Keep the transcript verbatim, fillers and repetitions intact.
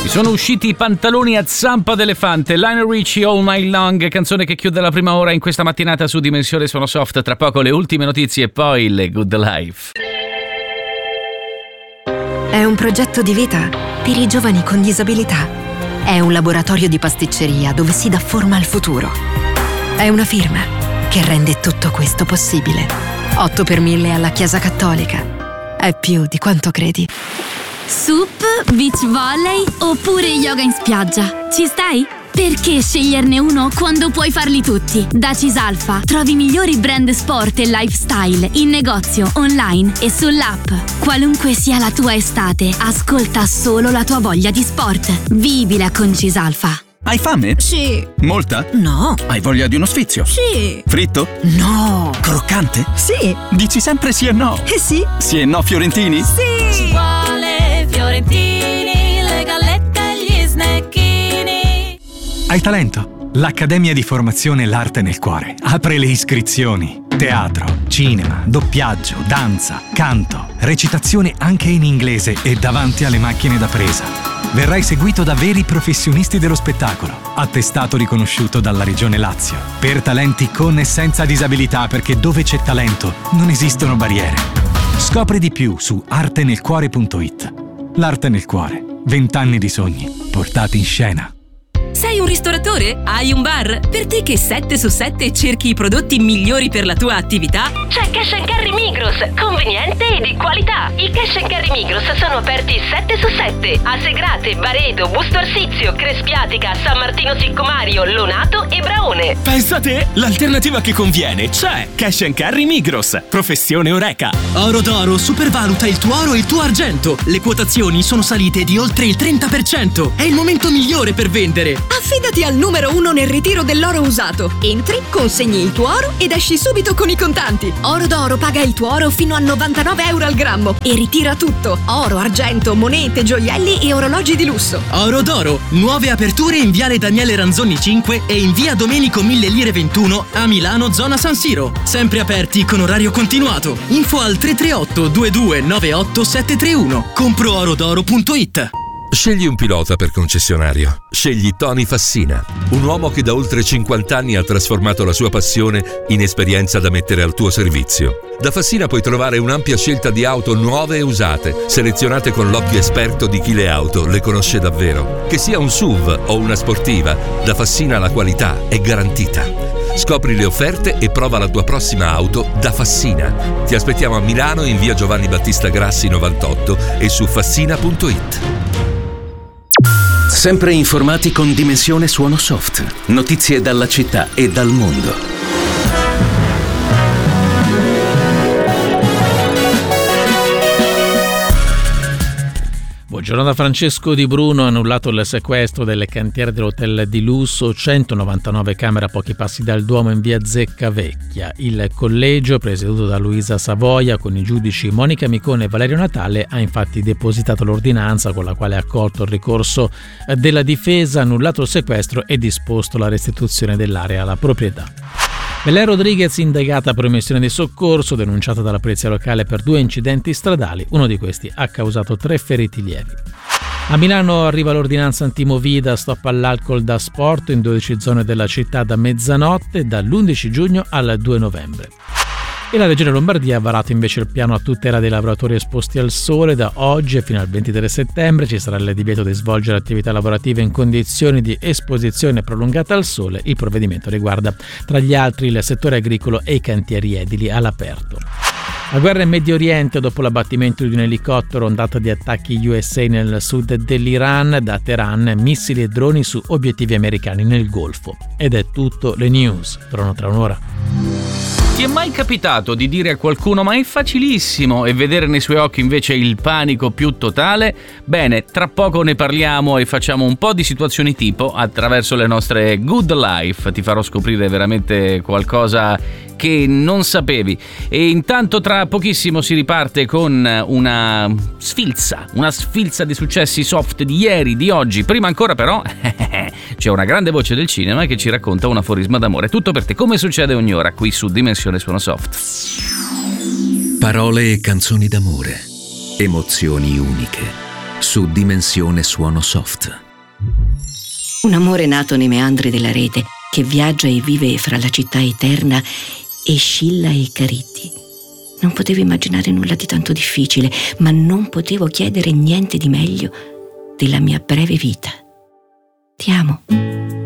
Sono usciti i pantaloni a zampa d'elefante, Lionel Richie, All Night Long, canzone che chiude la prima ora in questa mattinata su Dimensione Suono Soft. Tra poco le ultime notizie e poi le Good Life. È un progetto di vita per i giovani con disabilità. È un laboratorio di pasticceria dove si dà forma al futuro. È una firma che rende tutto questo possibile. otto per mille alla Chiesa Cattolica. È più di quanto credi. Sup, beach volley oppure yoga in spiaggia? Ci stai? Perché sceglierne uno quando puoi farli tutti? Da Cisalfa trovi i migliori brand sport e lifestyle in negozio, online e sull'app. Qualunque sia la tua estate, ascolta solo la tua voglia di sport. Vivila con Cisalfa. Hai fame? Sì. Molta? No. Hai voglia di uno sfizio? Sì. Fritto? No. Croccante? Sì. Dici sempre sì e no? Eh sì. Sì e no fiorentini? Sì. Ci vuole fiorentini, le gallette e gli snecchini. Hai talento? L'Accademia di Formazione L'Arte nel Cuore apre le iscrizioni. Teatro, cinema, doppiaggio, danza, canto, recitazione anche in inglese e davanti alle macchine da presa. Verrai seguito da veri professionisti dello spettacolo, attestato riconosciuto dalla Regione Lazio, per talenti con e senza disabilità, perché dove c'è talento non esistono barriere. Scopri di più su arte nel cuore punto it. L'Arte nel Cuore, vent'anni di sogni portati in scena. Sei un ristoratore? Hai un bar? Per te che sette su sette cerchi i prodotti migliori per la tua attività? C'è Cash and Carry Migros, conveniente e di qualità. I Cash and Carry Migros sono aperti sette su sette a Segrate, Baredo, Busto Arsizio, Crespiatica, San Martino Siccomario, Lonato e Braone. Pensa te, l'alternativa che conviene c'è. Cash and Carry Migros, professione Oreca. Oro d'Oro supervaluta il tuo oro e il tuo argento. Le quotazioni sono salite di oltre il trenta per cento. È il momento migliore per vendere. Affidati al numero uno nel ritiro dell'oro usato. Entri, consegni il tuo oro ed esci subito con i contanti. Oro d'Oro paga il tuo oro fino a novantanove euro al grammo e ritira tutto: oro, argento, monete, gioielli e orologi di lusso. Oro d'Oro, nuove aperture in Viale Daniele Ranzoni cinque e in Via Domenico Mille Lire ventuno a Milano, zona San Siro. Sempre aperti con orario continuato. Info al tre tre otto due due nove otto sette tre uno. compro oro d'oro punto it. Scegli un pilota per concessionario. Scegli Tony Fassina, un uomo che da oltre cinquanta anni ha trasformato la sua passione in esperienza da mettere al tuo servizio. Da Fassina puoi trovare un'ampia scelta di auto nuove e usate, selezionate con l'occhio esperto di chi le auto le conosce davvero. Che sia un S U V o una sportiva, da Fassina la qualità è garantita. Scopri le offerte e prova la tua prossima auto da Fassina. Ti aspettiamo a Milano in via Giovanni Battista Grassi novantotto e su fassina punto it. Sempre informati con Dimensione Suono Soft. Notizie dalla città e dal mondo. Buongiorno da Francesco Di Bruno. Annullato il sequestro delle cantiere dell'hotel di lusso, centonovantanove camere a pochi passi dal Duomo in via Zecca Vecchia. Il collegio, presieduto da Luisa Savoia con i giudici Monica Micone e Valerio Natale, ha infatti depositato l'ordinanza con la quale ha accolto il ricorso della difesa, annullato il sequestro e disposto la restituzione dell'area alla proprietà. Belen Rodriguez indagata per omissione di soccorso, denunciata dalla polizia locale per due incidenti stradali, uno di questi ha causato tre feriti lievi. A Milano arriva l'ordinanza antimovida, stop all'alcol da sport in dodici zone della città da mezzanotte, dall'undici giugno al due novembre. E la Regione Lombardia ha varato invece il piano a tutela dei lavoratori esposti al sole. Da oggi e fino al ventitré settembre ci sarà il divieto di svolgere attività lavorative in condizioni di esposizione prolungata al sole. Il provvedimento riguarda tra gli altri il settore agricolo e i cantieri edili all'aperto. La guerra in Medio Oriente dopo l'abbattimento di un elicottero, ondata di attacchi U S A nel sud dell'Iran, da Teheran missili e droni su obiettivi americani nel Golfo. Ed è tutto, le news tornano tra un'ora. Ti è mai capitato di dire a qualcuno ma è facilissimo e vedere nei suoi occhi invece il panico più totale? Bene, tra poco ne parliamo e facciamo un po' di situazioni tipo attraverso le nostre Good Life. Ti farò scoprire veramente qualcosa che non sapevi. E intanto tra pochissimo si riparte con una sfilza, una sfilza di successi soft di ieri, di oggi. Prima ancora però c'è una grande voce del cinema che ci racconta un aforisma d'amore. Tutto per te, come succede ogni ora qui su Dimensione Suono Soft. Parole e canzoni d'amore, emozioni uniche, su Dimensione Suono Soft. Un amore nato nei meandri della rete, che viaggia e vive fra la città eterna e Scilla e Cariddi. Non potevo immaginare nulla di tanto difficile, ma non potevo chiedere niente di meglio della mia breve vita. Ti amo.